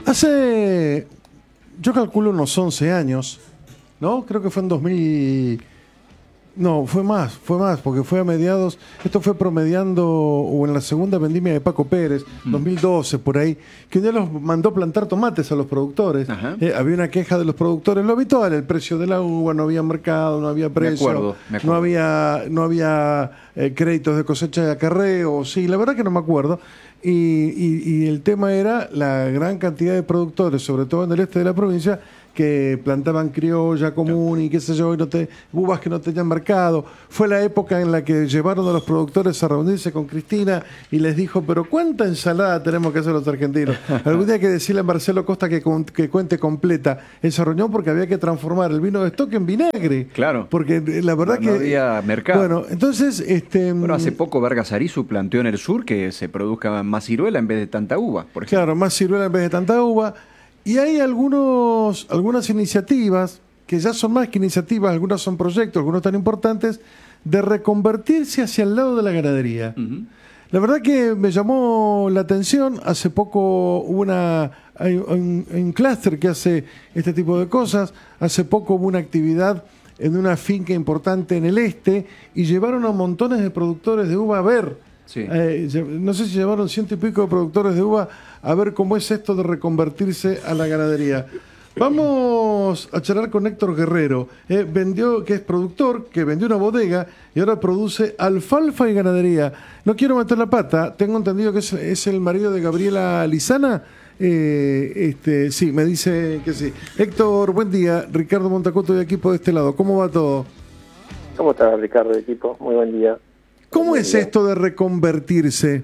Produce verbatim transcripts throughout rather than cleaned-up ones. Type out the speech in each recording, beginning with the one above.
Hace, yo calculo unos once años, ¿no? Creo que fue en dos mil... No, fue más, fue más, porque fue a mediados, esto fue promediando, o en la segunda vendimia de Paco Pérez, mm. dos mil doce, por ahí, que un día los mandó plantar tomates a los productores. Eh, había una queja de los productores, lo habitual, el precio de la uva, no había mercado, no había precio, me acuerdo, me acuerdo. no había, no había eh, créditos de cosecha de acarreo, sí, la verdad que no me acuerdo. Y, y, y el tema era la gran cantidad de productores, sobre todo en el este de la provincia, que plantaban criolla común y qué sé yo, y no te, uvas que no tenían mercado. Fue la época en la que llevaron a los productores a reunirse con Cristina y les dijo, pero ¿cuánta ensalada tenemos que hacer los argentinos? Algún día hay que decirle a Marcelo Costa que, que cuente completa esa reunión, porque había que transformar el vino de stock en vinagre. Claro. Porque la verdad no, que... No había mercado. Bueno, entonces... Este, bueno, hace poco Vargas Arizu planteó en el sur que se produzca más ciruela en vez de tanta uva, por ejemplo. Claro, más ciruela en vez de tanta uva. Y hay algunos, algunas iniciativas, que ya son más que iniciativas, algunas son proyectos, algunos tan importantes, de reconvertirse hacia el lado de la ganadería. Uh-huh. La verdad que me llamó la atención, hace poco hubo una, hay un, un clúster que hace este tipo de cosas, hace poco hubo una actividad en una finca importante en el este, y llevaron a montones de productores de uva a ver. Sí. Eh, no sé si llevaron ciento y pico de productores de uva a ver cómo es esto de reconvertirse a la ganadería. Vamos a charlar con Héctor Guerrero, eh, vendió, que es productor, que vendió una bodega y ahora produce alfalfa y ganadería. No quiero meter la pata, tengo entendido que es, es el marido de Gabriela Lizana. Eh, este, sí, me dice que sí. Héctor, buen día. Ricardo Montacuto de equipo de este lado. ¿Cómo va todo? ¿Cómo está, Ricardo, de equipo? Muy buen día. ¿Cómo es esto de reconvertirse?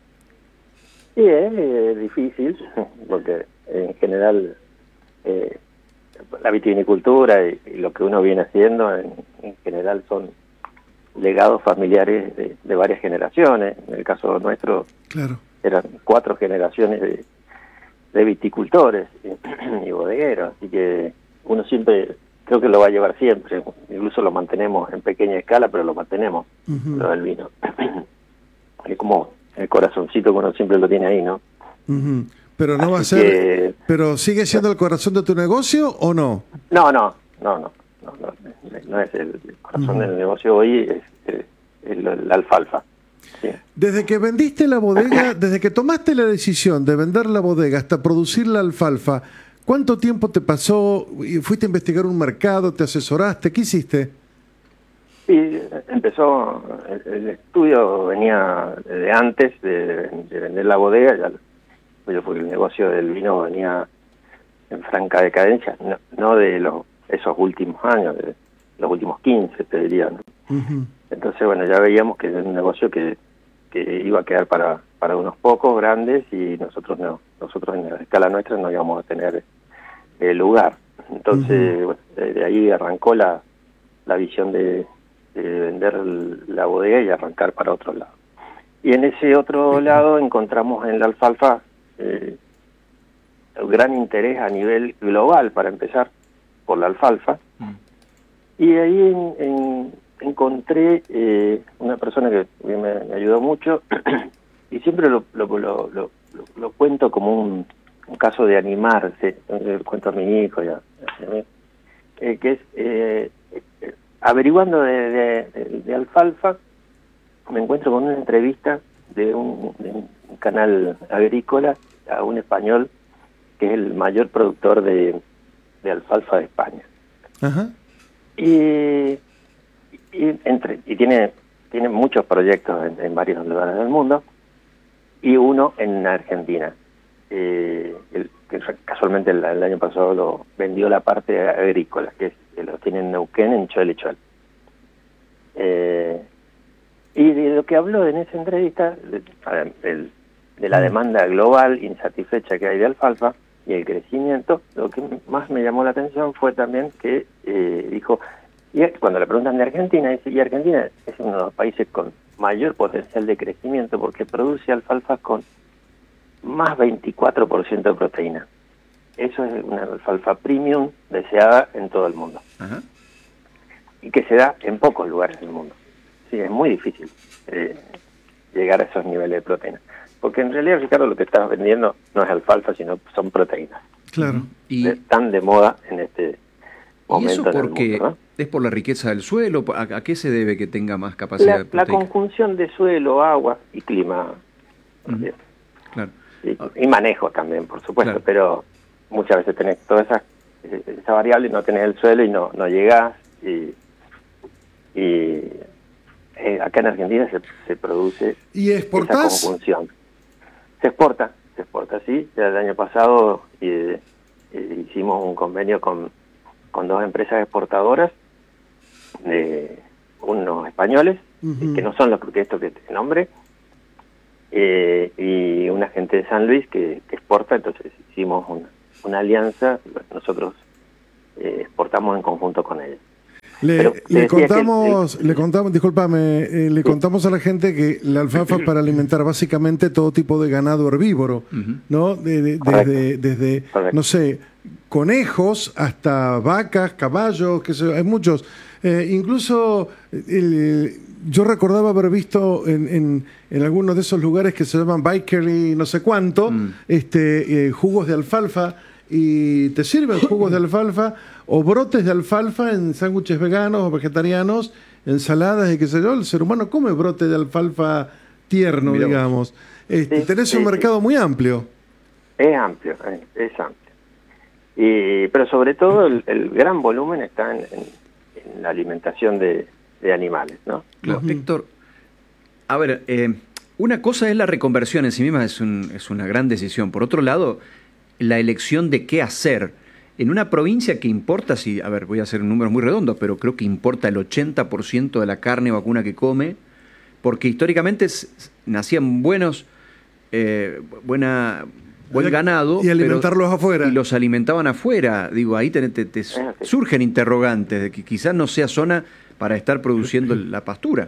Sí, es eh, difícil, porque en general eh, la vitivinicultura y, y lo que uno viene haciendo en, en general son legados familiares de, de varias generaciones. En el caso nuestro, claro, eran cuatro generaciones de, de viticultores y, y bodegueros, así que uno siempre... creo que lo va a llevar siempre, incluso lo mantenemos en pequeña escala, pero lo mantenemos, uh-huh. Lo del vino. Es como el corazoncito que uno siempre lo tiene ahí, ¿no? Uh-huh. Pero no Así va a ser, que... pero ¿sigue siendo el corazón de tu negocio o no? No, no, no, no, no, no, no es el corazón uh-huh. del negocio hoy, es, es, es la alfalfa. Sí. Desde que vendiste la bodega, desde que tomaste la decisión de vender la bodega hasta producir la alfalfa, ¿cuánto tiempo te pasó? ¿Fuiste a investigar un mercado? ¿Te asesoraste? ¿Qué hiciste? Sí, empezó, el, el estudio venía de antes de, de vender la bodega, ya, porque el negocio del vino venía en franca decadencia, no, no de los esos últimos años, de los últimos quince, te diría, ¿no? Uh-huh. Entonces, bueno, ya veíamos que era un negocio que, que iba a quedar para, para unos pocos grandes y nosotros no, nosotros en la escala nuestra no íbamos a tener el lugar. Entonces, uh-huh. bueno, de, de ahí arrancó la, la visión de, de vender la bodega y arrancar para otro lado. Y en ese otro uh-huh. lado encontramos en la alfalfa eh, un gran interés a nivel global, para empezar, por la alfalfa. Uh-huh. Y ahí en, en, encontré eh, una persona que me, me ayudó mucho y siempre lo, lo, lo, lo, lo cuento como un un caso de animarse, entonces cuento a mi hijo ya, eh, que es eh, eh, averiguando de, de, de, de alfalfa, me encuentro con una entrevista de un, de un canal agrícola a un español que es el mayor productor de, de alfalfa de España. Uh-huh. y, y entre y tiene tiene muchos proyectos en, en varios lugares del mundo y uno en Argentina. Eh, el, que casualmente el, el año pasado lo vendió la parte agrícola, que, es, que lo tiene en Neuquén, en Cholechuel. Eh, y de lo que habló en esa entrevista, de, de, de la demanda global insatisfecha que hay de alfalfa y el crecimiento, lo que más me llamó la atención fue también que eh, dijo, y cuando le preguntan de Argentina, dice, y Argentina es uno de los países con mayor potencial de crecimiento porque produce alfalfa con más veinticuatro por ciento de proteína. Eso es una alfalfa premium deseada en todo el mundo. Uh-huh. Y que se da en pocos lugares del mundo. Sí, es muy difícil eh, llegar a esos niveles de proteína. porque en realidad, Ricardo, lo que estás vendiendo no es alfalfa, sino son proteínas. Claro. Y, Están de moda en este ¿y momento. eso en el porque mundo, ¿no? es por la riqueza del suelo? ¿A, a qué se debe que tenga más capacidad La, la proteica? conjunción de suelo, agua y clima. Uh-huh. Claro. Y, y manejo también, por supuesto, Claro. pero muchas veces tenés todas esas esa variable y no tenés el suelo y no, no llegás. Y, y eh, acá en Argentina se, se produce ¿Y esa exportás? conjunción. Se exporta, se exporta, sí. Ya el año pasado eh, eh, hicimos un convenio con, con dos empresas exportadoras, de unos españoles, Ujú. que no son los que esto que te nombre, eh, y una gente de San Luis que, que exporta. Entonces hicimos una, una alianza, nosotros eh, exportamos en conjunto con ellos. Le, Pero le decía contamos, que el- le contamos, discúlpame, eh, le contamos a la gente que la alfalfa es para alimentar básicamente todo tipo de ganado herbívoro, Ujú. ¿no? De- de- Correcto. desde, desde Correcto. no sé, conejos hasta vacas, caballos, que hay muchos. Eh, incluso el- yo recordaba haber visto en, en, en algunos de esos lugares que se llaman biker y no sé cuánto, Mm. este, eh, jugos de alfalfa, y te sirven jugos de alfalfa o brotes de alfalfa en sándwiches veganos o vegetarianos, ensaladas y qué sé yo. El ser humano come brote de alfalfa tierno, Mirá vos. digamos. Este, Sí, tenés sí, un sí. mercado muy amplio. Es amplio, eh, es amplio. Y, pero sobre todo el, el gran volumen está en, en- en la alimentación de, de animales, ¿no? Claro. Ujú. Héctor, a ver, eh, una cosa es la reconversión en sí misma, es, un- es una gran decisión. Por otro lado, la elección de qué hacer. En una provincia que importa, si, a ver, voy a hacer números muy redondos, pero creo que importa el ochenta por ciento de la carne vacuna que come, porque históricamente s- nacían buenos, eh, buena, buen ganado. Y alimentarlos pero- afuera. Y los alimentaban afuera. Digo, ahí te, te- te así. surgen interrogantes de que quizás no sea zona para estar produciendo la pastura.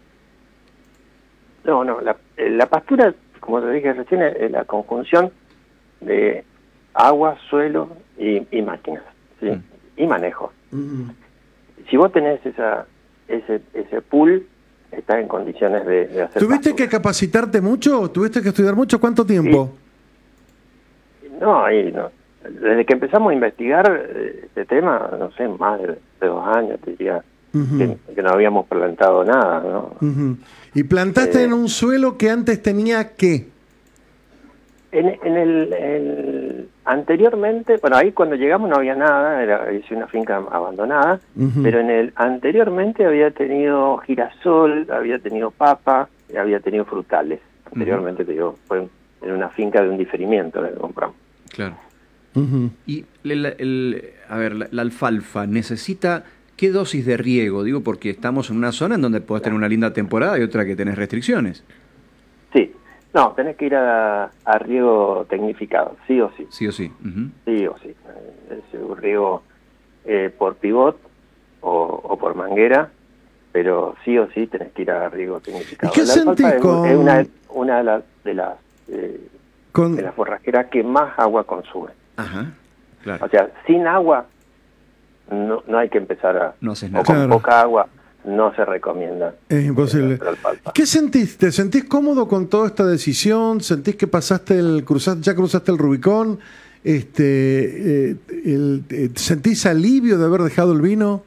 No, no, la, eh, la pastura, como te dije recién, es la conjunción de agua, suelo y, y máquinas, ¿sí? Mm. Y manejo. Ujú. Si vos tenés esa ese ese pool, estás en condiciones de, de hacer ¿Tuviste pastura. que capacitarte mucho? ¿Tuviste que estudiar mucho? ¿Cuánto tiempo? No, ahí no. Desde que empezamos a investigar eh, este tema, no sé, más de, de dos años, te diría, Ujú. que, que no habíamos plantado nada, ¿no? Ujú. ¿Y plantaste Eh, en un suelo que antes tenía qué? En, en el, el- anteriormente, bueno, ahí cuando llegamos no había nada, era hice una finca abandonada, Ujú. pero en el anteriormente había tenido girasol, había tenido papa, y había tenido frutales. Anteriormente, te digo, fue en, en una finca de un diferimiento la que compramos. Claro. Ujú. Y el, el- a ver, la, la alfalfa necesita qué dosis de riego, digo, porque estamos en una zona en donde podés tener una linda temporada y otra que tenés restricciones. Sí, no, tenés que ir a, a riego tecnificado, sí o sí, Sí o sí. Ujú. sí o sí. Eh, Es un riego eh, por pivot o, o por manguera, pero sí o sí tenés que ir a riego tecnificado. ¿Y qué La alfalfa sentís es, con- es una, una de las de las, eh, Con, de las forrajeras que más agua consume. Ajá, claro. O sea, sin agua no, no hay que empezar a... No haces o nada. con Claro. poca agua no se recomienda. Es imposible. eh, la alfalfa. ¿Qué sentís? ¿Te sentís cómodo con toda esta decisión? ¿Sentís que pasaste el cruzar, ya cruzaste el Rubicón? Este, eh, el- eh, ¿Sentís alivio de haber dejado el vino?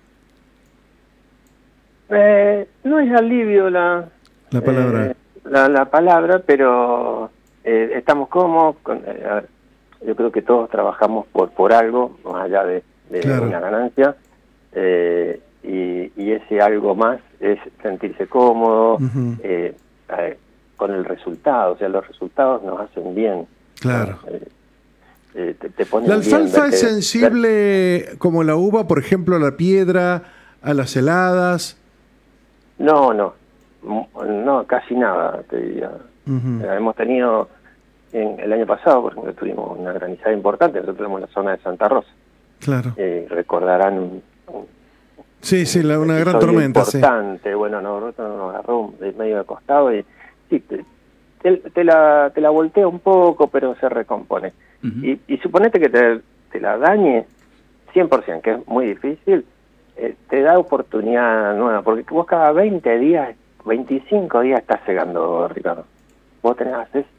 Eh, no es alivio la, La palabra. eh, la, la palabra, pero eh, estamos cómodos. Con, eh, a ver, yo creo que todos trabajamos por por algo, más allá de, de Claro. una ganancia, eh, y, y ese algo más es sentirse cómodo Ujú. eh, eh, con el resultado. O sea, los resultados nos hacen bien. Claro. Eh, eh, te, te ponen ¿La bien, alfalfa verte- es sensible como la uva, por ejemplo, a la piedra, a las heladas? No, no, M- no, casi nada, te diría. Ujú. Eh, hemos tenido, en el año pasado, por ejemplo, tuvimos una granizada importante, nosotros tenemos la zona de Santa Rosa. Claro. Eh, recordarán un, un Sí, sí, la- una gran episodio tormenta, sí. importante. Bueno, nos, nos agarró de medio de costado y sí, te, te, te la, te la voltea un poco, pero se recompone. Ujú. Y, y suponete que te, te la dañe cien por ciento, que es muy difícil, eh, te da oportunidad nueva, porque vos cada veinte días, veinticinco días estás segando, Ricardo. Vos tenés, haces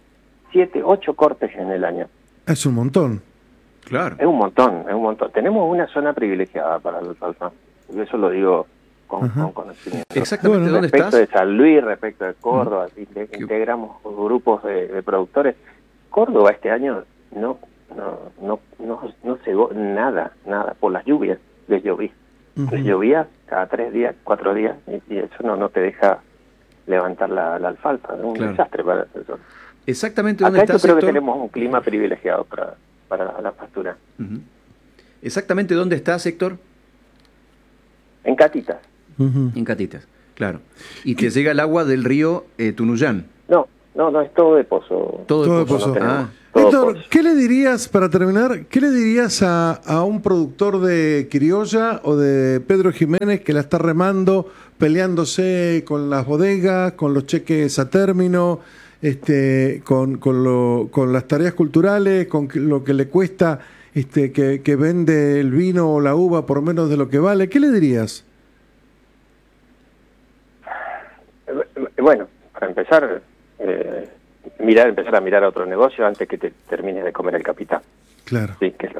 siete, ocho cortes en el año. Es un montón. Claro. Es un montón, es un montón. Tenemos una zona privilegiada para la alfalfa. Y eso lo digo con, Ajá. con conocimiento. Exactamente, Bueno, ¿dónde Respecto estás? de San Luis, respecto de Córdoba, inte- integramos grupos de, de productores. Córdoba este año no no no no, no cegó nada, nada, por las lluvias. Les lloví. Ujú. Les llovía cada tres días, cuatro días, y, y eso no, no te deja levantar la, la alfalfa. Es un Claro. desastre para eso. Exactamente, ¿dónde Acá yo estás, creo que Héctor? tenemos un clima privilegiado para, para la pastura. Ujú. Exactamente, ¿dónde estás, Héctor? En Catitas. Ujú. En Catitas, claro. Y te llega el agua del río eh, Tunuyán. No, no, no, es todo de pozo. Todo de Todo de pozo. pozo. No tenemos. Ah, Todo Héctor, pozo. ¿qué le dirías, para terminar, qué le dirías a, a un productor de criolla o de Pedro Jiménez que la está remando, peleándose con las bodegas, con los cheques a término, este, con, con, lo, con las tareas culturales, con que- lo que le cuesta este, que, que vende el vino o la uva por menos de lo que vale? ¿Qué le dirías? Eh, Bueno, para empezar, eh, mirar, empezar a mirar otro negocio antes que te termines de comer el capital. Claro. Sí, que es lo